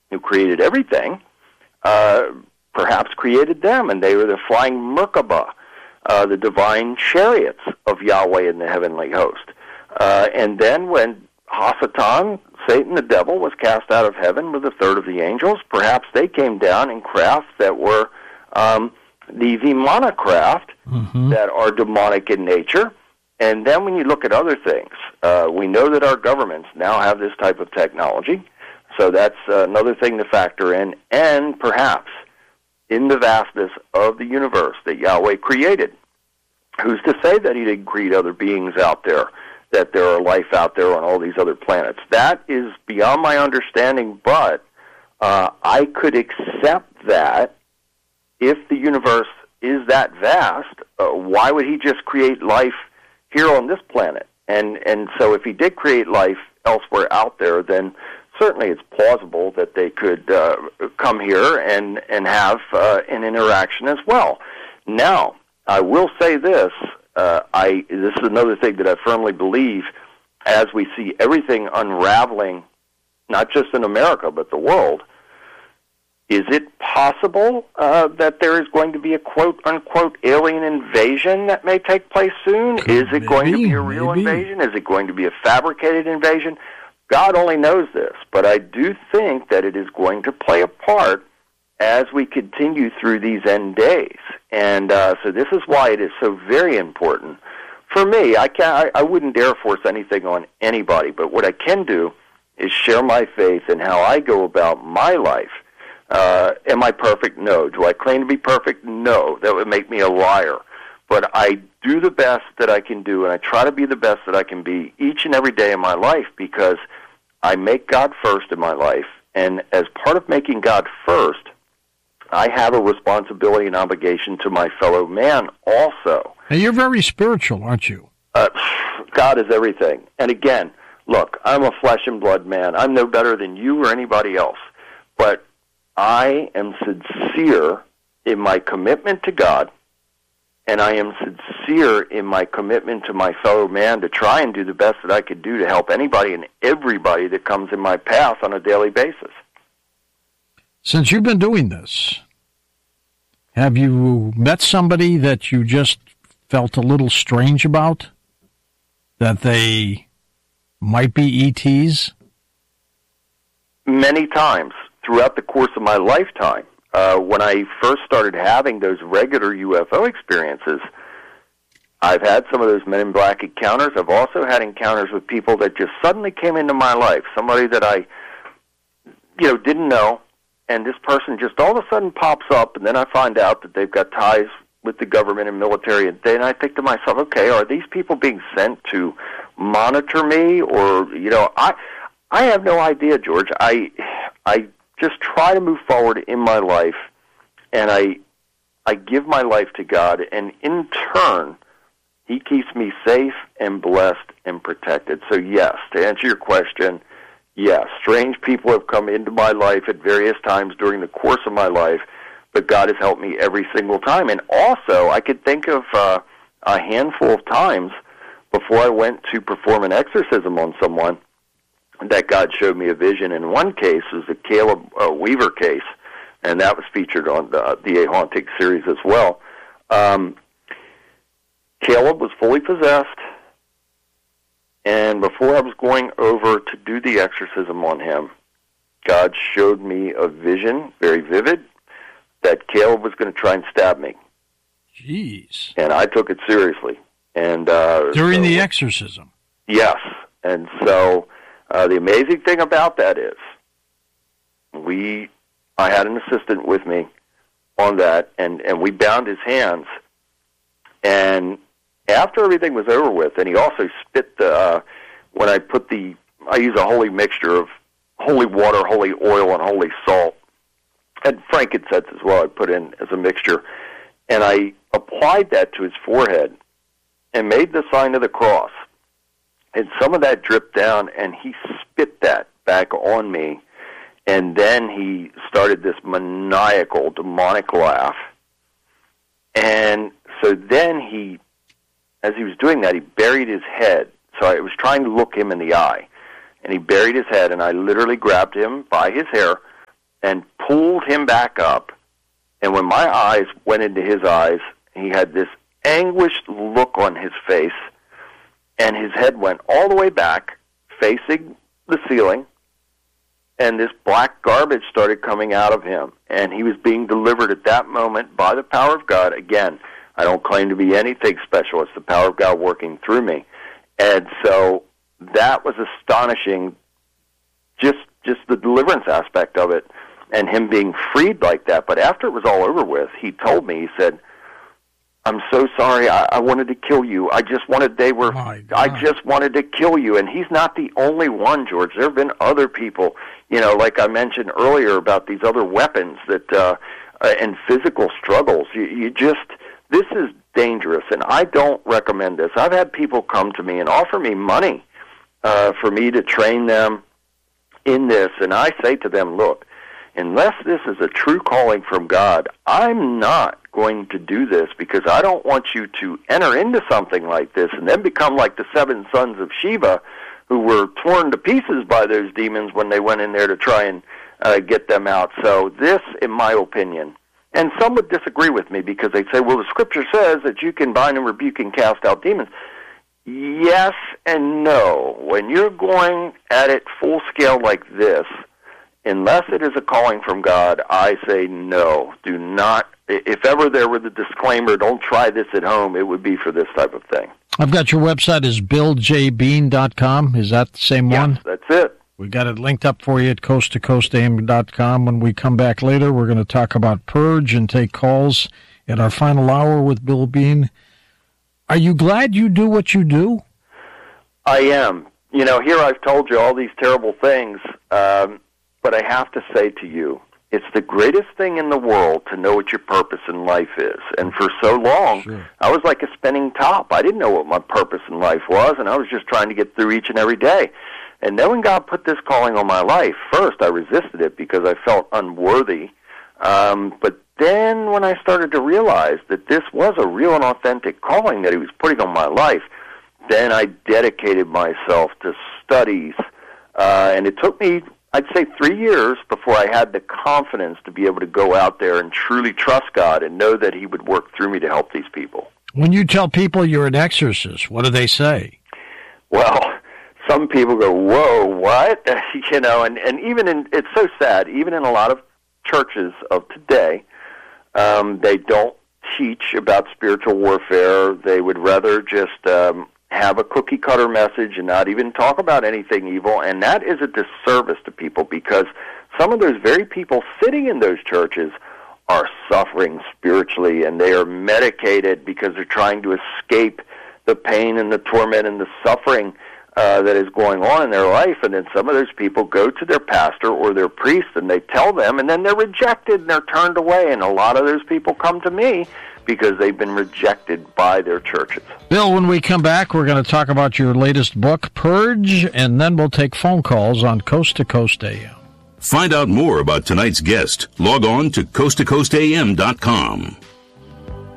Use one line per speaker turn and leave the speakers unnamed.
who created everything, perhaps created them, and they were the flying Merkabah, the divine chariots of Yahweh in the heavenly host. And then when Hasatan, Satan the devil, was cast out of heaven with a third of the angels, perhaps they came down in crafts that were the Vimana craft that are demonic in nature. And then when you look at other things, we know that our governments now have this type of technology, so that's another thing to factor in. And perhaps in the vastness of the universe that Yahweh created, who's to say that he didn't create other beings out there, that there are life out there on all these other planets? That is beyond my understanding, but I could accept that if the universe is that vast, why would he just create life here on this planet? And so if he did create life elsewhere out there, then certainly it's plausible that they could come here and have an interaction as well. Now, I will say this. This is another thing that I firmly believe as we see everything unraveling, not just in America, but the world. Is it possible that there is going to be a quote-unquote alien invasion that may take place soon? Is it going to be a real invasion? Is it going to be a fabricated invasion? God only knows this, but I do think that it is going to play a part as we continue through these end days. And so this is why it is so very important. For me, I wouldn't dare force anything on anybody, but what I can do is share my faith in how I go about my life. Am I perfect? No. Do I claim to be perfect? No. That would make me a liar. But I do the best that I can do, and I try to be the best that I can be each and every day of my life, because I make God first in my life. And as part of making God first, I have a responsibility and obligation to my fellow man also.
Now, you're very spiritual, aren't you?
God is everything. And again, look, I'm a flesh and blood man. I'm no better than you or anybody else. But I am sincere in my commitment to God, and I am sincere in my commitment to my fellow man to try and do the best that I could do to help anybody and everybody that comes in my path on a daily basis.
Since you've been doing this, have you met somebody that you just felt a little strange about? That they might be ETs?
Many times throughout the course of my lifetime. When I first started having those regular UFO experiences, I've had some of those Men in Black encounters. I've also had encounters with people that just suddenly came into my life, somebody that I didn't know, and this person just all of a sudden pops up, and then I find out that they've got ties with the government and military, and then I think to myself, okay, are these people being sent to monitor me? Or, I have no idea, George. I just try to move forward in my life, and I give my life to God, and in turn, He keeps me safe and blessed and protected. So yes, to answer your question, yes, strange people have come into my life at various times during the course of my life, but God has helped me every single time. And also, I could think of a handful of times before I went to perform an exorcism on someone that God showed me a vision. In one case was the Caleb Weaver case, and that was featured on the A Haunting series as well. Caleb was fully possessed, and before I was going over to do the exorcism on him, God showed me a vision, very vivid, that Caleb was going to try and stab me.
Jeez.
And I took it seriously. And
during the exorcism?
Yes. And so the amazing thing about that is I had an assistant with me on that, and we bound his hands. And after everything was over with, and he also spit when I use a holy mixture of holy water, holy oil, and holy salt, and frankincense as well I put in as a mixture, and I applied that to his forehead and made the sign of the cross. And some of that dripped down, and he spit that back on me, and then he started this maniacal, demonic laugh. And so then as he was doing that, he buried his head. So I was trying to look him in the eye, and he buried his head, and I literally grabbed him by his hair, and pulled him back up. And when my eyes went into his eyes, he had this anguished look on his face, and his head went all the way back, facing the ceiling, and this black garbage started coming out of him. And he was being delivered at that moment by the power of God. Again, I don't claim to be anything special. It's the power of God working through me. And so that was astonishing, just the deliverance aspect of it and him being freed like that. But after it was all over with, he told me, he said, I'm so sorry, I wanted to kill you. I just wanted to kill you. And he's not the only one, George. There have been other people, like I mentioned earlier about these other weapons that and physical struggles. This is dangerous, and I don't recommend this. I've had people come to me and offer me money for me to train them in this, and I say to them, look, unless this is a true calling from God, I'm not going to do this, because I don't want you to enter into something like this and then become like the 7 sons of Sheba, who were torn to pieces by those demons when they went in there to try and get them out. So this, in my opinion, and some would disagree with me because they'd say, well, the Scripture says that you can bind and rebuke and cast out demons. Yes and no. When you're going at it full scale like this, unless it is a calling from God, I say no. Do not. If ever there were the disclaimer, don't try this at home, it would be for this type of thing.
I've got your website is BillJBean.com. Is that the same one?
Yes, that's it.
We got it linked up for you at coasttocoastam.com. When we come back later, we're going to talk about Purge and take calls in our final hour with Bill Bean. Are you glad you do what you do?
I am. Here I've told you all these terrible things, but I have to say to you, it's the greatest thing in the world to know what your purpose in life is. And for so long, sure, I was like a spinning top. I didn't know what my purpose in life was, and I was just trying to get through each and every day. And then when God put this calling on my life, first I resisted it because I felt unworthy. But then when I started to realize that this was a real and authentic calling that He was putting on my life, then I dedicated myself to studies. And it took me, I'd say, 3 years before I had the confidence to be able to go out there and truly trust God and know that He would work through me to help these people.
When you tell people you're an exorcist, what do they say?
Well, some people go, whoa, what? And even in, it's so sad, even in a lot of churches of today, they don't teach about spiritual warfare. They would rather just have a cookie-cutter message and not even talk about anything evil, and that is a disservice to people, because some of those very people sitting in those churches are suffering spiritually, and they are medicated because they're trying to escape the pain and the torment and the suffering that is going on in their life. And then some of those people go to their pastor or their priest and they tell them, and then they're rejected and they're turned away. And a lot of those people come to me because they've been rejected by their churches.
Bill, when we come back, we're going to talk about your latest book, Purge, and then we'll take phone calls on Coast to Coast AM.
Find out more about tonight's guest. Log on to coasttocoastam.com.